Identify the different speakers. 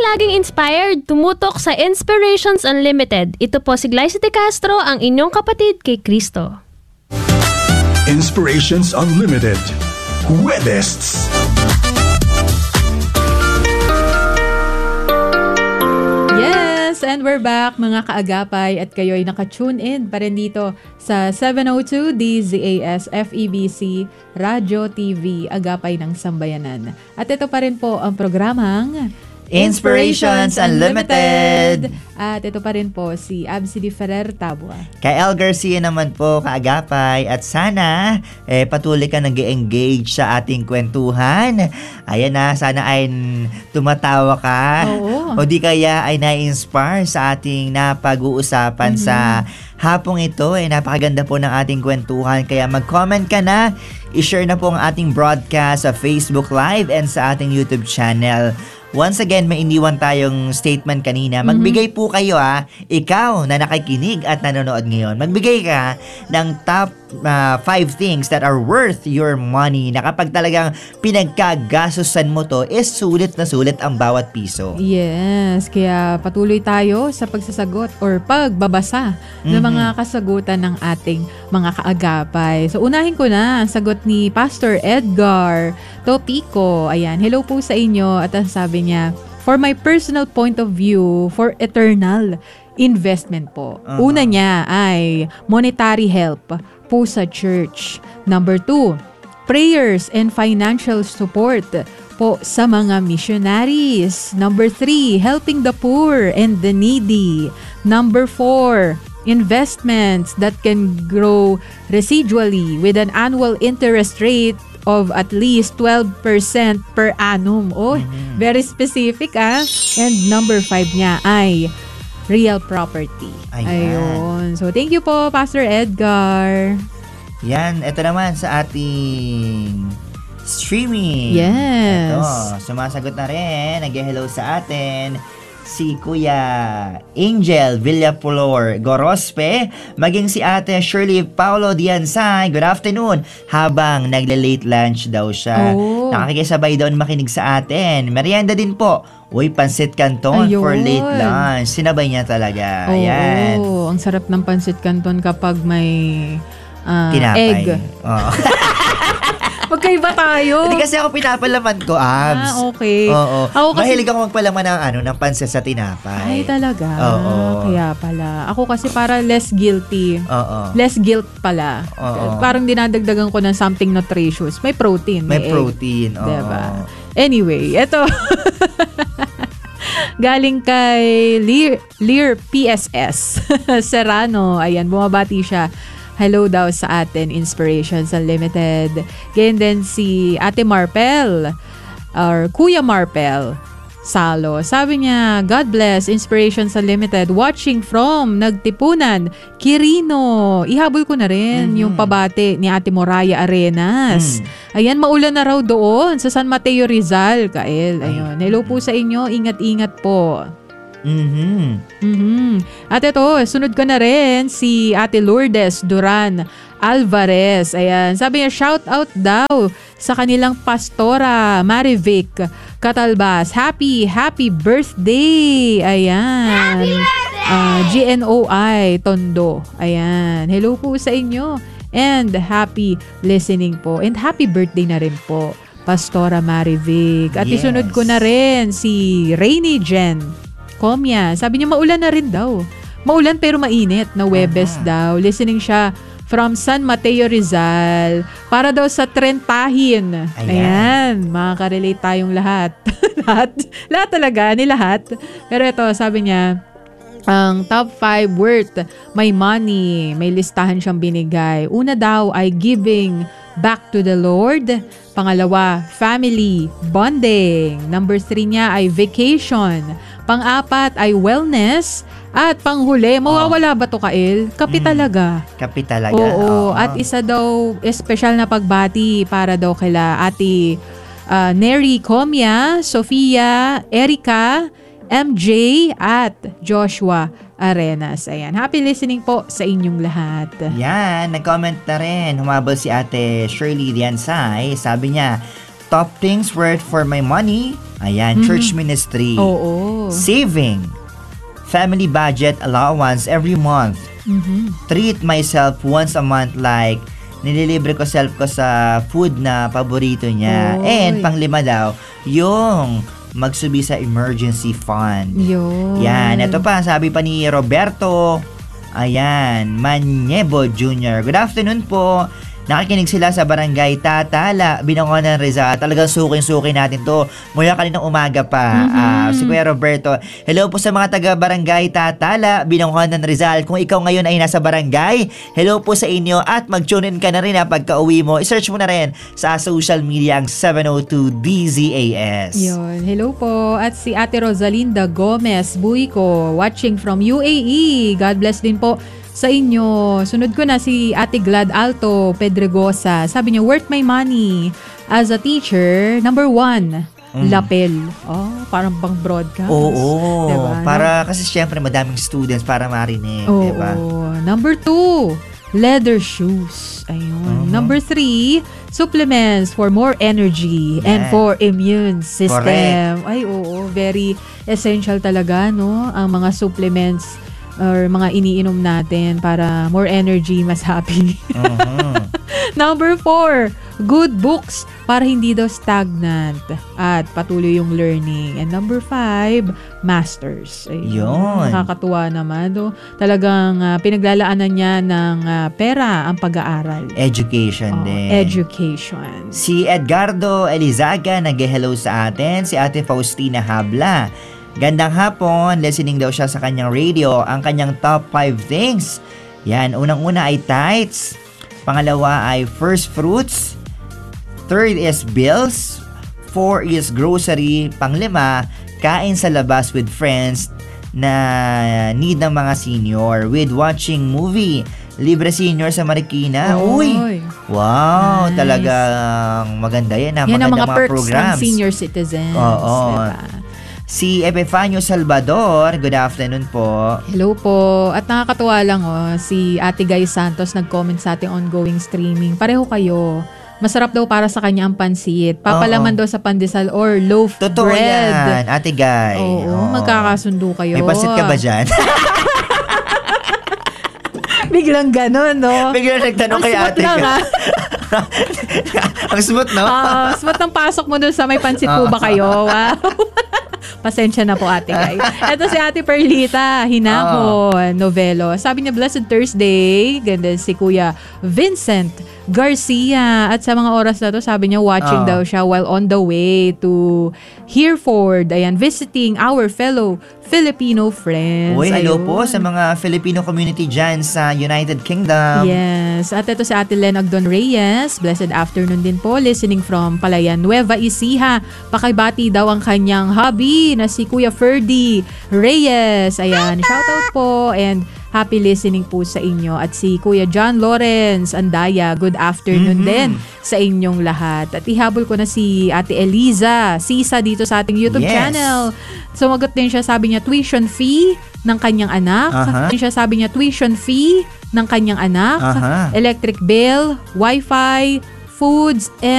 Speaker 1: laging inspired, tumutok sa Inspirations Unlimited. Ito po si Glyce De Castro, ang inyong kapatid kay Kristo.
Speaker 2: Inspirations Unlimited. Huwebes.
Speaker 3: Yes, and we're back mga kaagapay at kayo'y naka-tune in pa rin dito sa 702 DZAS FEBC Radio TV Agapay ng Sambayanan. At ito pa rin po ang programang
Speaker 4: Inspirations Unlimited.
Speaker 3: At ito pa rin po si Absidy Ferrer Tabua.
Speaker 4: Kay El Garcia naman po, kaagapay. At sana patuloy ka nag-engage sa ating kwentuhan. Ayan na, sana ay tumatawa ka.
Speaker 3: Oo.
Speaker 4: O di kaya ay na-inspire sa ating napag-uusapan sa hapong ito. Napakaganda po ng ating kwentuhan. Kaya mag-comment ka na. I-share na po ang ating broadcast sa Facebook Live and sa ating YouTube channel. Once again, may iniwan tayong statement kanina. Magbigay po kayo ikaw na nakikinig at nanonood ngayon. Magbigay ka ng top 5 things that are worth your money na kapag talagang pinagkagastusan mo to, is sulit na sulit ang bawat piso.
Speaker 3: Yes, kaya patuloy tayo sa pagsasagot or pagbabasa ng mga kasagutan ng ating mga kaagapay. So, unahin ko na ang sagot ni Pastor Edgar Topico. Ayan, hello po sa inyo. At ang sabi niya, for my personal point of view, for eternal investment po. Una niya ay monetary help po sa church. Number 2, prayers and financial support po sa mga missionaries. Number 3, helping the poor and the needy. Number 4, investments that can grow residually with an annual interest rate of at least 12% per annum. Oh, very specific And number 5 niya ay real property. Ayun. So, thank you po, Pastor Edgar.
Speaker 4: Yan, ito naman sa ating streaming.
Speaker 3: Yes.
Speaker 4: Ito, sumasagot na rin. Nag-hello sa atin si Kuya Angel Villapolor Gorospe, maging si Ate Shirley Paulo Diansay. Good afternoon. Habang nagle-late lunch daw siya. Nakikisabay daw makinig sa atin. Merienda din po. Uy, pansit canton for late lunch. Sinabay niya talaga. Ayan.
Speaker 3: Ang sarap ng pansit canton kapag may
Speaker 4: tinapay.
Speaker 3: Egg. Magkaiba tayo.
Speaker 4: Hindi kasi ako pinapalaman ko, abs.
Speaker 3: Okay.
Speaker 4: Oo.
Speaker 3: Ako kasi,
Speaker 4: mahilig ako magpalaman ng pansit sa tinapay.
Speaker 3: Ay, talaga?
Speaker 4: Oo.
Speaker 3: Kaya pala. Ako kasi para less guilty.
Speaker 4: Oo.
Speaker 3: Less guilt pala.
Speaker 4: Oo.
Speaker 3: Parang dinadagdagan ko ng something nutritious. May protein.
Speaker 4: May protein. Oo.
Speaker 3: Diba? Anyway, eto. Galing kay Lear PSS Serrano. Ayan, bumabati siya. Hello daw sa atin, Inspirations Unlimited. Ganyan din si Ate Marpel, or Kuya Marpel Salo. Sabi niya, God bless, Inspirations Unlimited. Watching from Nagtipunan, Quirino. Ihabol ko na rin yung pabati ni Ate Moraya Arenas. Ayan, maulan na raw doon sa San Mateo Rizal, Kael. Ayun. Hello po sa inyo. Ingat-ingat po. At ito, sunod ko na rin si Ate Lourdes Duran Alvarez. Ayan, sabi niya, shout out daw sa kanilang pastora Marivic Catalbas. Happy birthday. Ayan. Happy birthday! GNOI Tondo. Ayan. Hello po sa inyo. And happy listening po. And happy birthday na rin po, Pastora Marivic. At isunod ko na rin si Rainy Jen Comia. Sabi niya, maulan na rin daw. Maulan pero mainit na Huwebes daw. Listening siya from San Mateo Rizal para daw sa Trentahin. Ayan. Makaka-relate tayong lahat. lahat talaga, ni lahat. Pero ito, sabi niya, ang top 5 worth my money. May listahan siyang binigay. Una daw ay giving back to the Lord. Pangalawa, family bonding. Number 3 niya ay vacation. Pang-apat ay wellness. At panghuli, mawawala ba to, Kael? Kape talaga.
Speaker 4: Kape talaga.
Speaker 3: Oo. At isa daw, espesyal na pagbati para daw kila Ate Neri Comia, Sofia, Erica, MJ, at Joshua Arenas. Ayan. Happy listening po sa inyong lahat.
Speaker 4: Yan. Nag-comment na rin. Humabol si Ate Shirley Diansay. Sabi niya, top things worth for my money, Ayan, church ministry.
Speaker 3: Oo.
Speaker 4: Saving. Family budget allowance every month. Treat myself once a month like nililibre ko self ko sa food na paborito niya.
Speaker 3: Oy.
Speaker 4: And panglima daw, yung magsubi sa emergency fund.
Speaker 3: Yun.
Speaker 4: Yan, ito pa, sabi pa ni Roberto, ayan, Manyebo Jr. Good afternoon po. Nakikinig sila sa Barangay Tatala, Binangonan, Rizal. Talagang suking-suki natin to. Mula kaninang umaga pa. Si Kuya Roberto. Hello po sa mga taga Barangay Tatala, Binangonan, Rizal. Kung ikaw ngayon ay nasa barangay, hello po sa inyo at mag-tune in ka na rin pagka uwi mo. I-search mo na rin sa social media ang 702 DZAS.
Speaker 3: Yun. Hello po. At si Ate Rosalinda Gomez Buico, watching from UAE. God bless din po sa inyo. Sunod ko na si Ate Glad Alto Pedregosa. Sabi niya, worth my money. As a teacher, number 1, lapel. Oh, parang pang broadcast.
Speaker 4: Oo.
Speaker 3: Diba?
Speaker 4: Para kasi syempre madaming students para marinig.
Speaker 3: Oo.
Speaker 4: Diba?
Speaker 3: Number 2, leather shoes. Ayun. Number 3, supplements for more energy and
Speaker 4: Yan.
Speaker 3: for immune system.
Speaker 4: Correct.
Speaker 3: Ay, oo. Very essential talaga, no? Ang mga supplements or mga iniinom natin para more energy, mas happy. Number 4, good books para hindi daw stagnant at patuloy yung learning. And number 5, masters. Ayun.
Speaker 4: Yun.
Speaker 3: Nakakatuwa naman. No? Talagang pinaglalaanan niya ng pera ang pag-aaral.
Speaker 4: Education din.
Speaker 3: Education.
Speaker 4: Si Edgardo Elizaga nag-hello sa atin. Si Ate Faustina Habla. Gandang hapon, listening daw siya sa kanyang radio. Ang kanyang top 5 things. Yan, unang-una ay tights. Pangalawa ay first fruits. Third is bills. 4 is grocery. Panglima, kain sa labas with friends na need ng mga senior. With watching movie. Libre senior sa Marikina.
Speaker 3: Oy.
Speaker 4: Uy! Wow!
Speaker 3: Nice.
Speaker 4: Talagang maganda yan.
Speaker 3: Yan ang
Speaker 4: Magandang
Speaker 3: mga perks
Speaker 4: programs.
Speaker 3: ng senior citizens.
Speaker 4: Oo.
Speaker 3: Diba?
Speaker 4: Si Epifanio Salvador, good afternoon po.
Speaker 3: Hello po. At nakakatuwa lang si Ate Guy Santos nag-comment sa ating ongoing streaming. Pareho kayo. Masarap daw para sa kanya ang pansit. Papalaman daw sa pandesal or loaf
Speaker 4: Totoo
Speaker 3: bread.
Speaker 4: yan, Ate Guy.
Speaker 3: Oo, magkakasundo kayo.
Speaker 4: May pasit ka ba dyan?
Speaker 3: Biglang ganun, no?
Speaker 4: Biglang nagtanong
Speaker 3: Ang
Speaker 4: kay
Speaker 3: smooth
Speaker 4: Ate
Speaker 3: lang,
Speaker 4: Guy. Ang smooth, no?
Speaker 3: Smooth ang pasok mo dun sa may pansit po ba kayo? Wow. Pasensya na po, Ate Guy. Ito si Ate Perlita Hinahon Novelo. Sabi niya, Blessed Thursday. Ganda si Kuya Vincent Garcia. At sa mga oras na to, sabi niya, watching daw siya while on the way to Hereford. Ayan, visiting our fellow Filipino friends.
Speaker 4: Uy, hello
Speaker 3: Ayun.
Speaker 4: po sa mga Filipino community dyan sa United Kingdom.
Speaker 3: Yes. At ito si Ate Len Agdon Reyes. Blessed afternoon din po. Listening from Palayan, Nueva Ecija. Pakibati daw ang kanyang hubby na si Kuya Ferdy Reyes. Ayan. Shoutout po and happy listening po sa inyo. At si Kuya John Lawrence Andaya. Good afternoon din sa inyong lahat. At ihabol ko na si Ate Eliza Sisa dito sa ating YouTube channel. Sumagot din siya, sabi niya, tuition fee ng kanyang anak. Sabi niya, tuition fee ng kanyang anak, electric bill, wifi, foods, and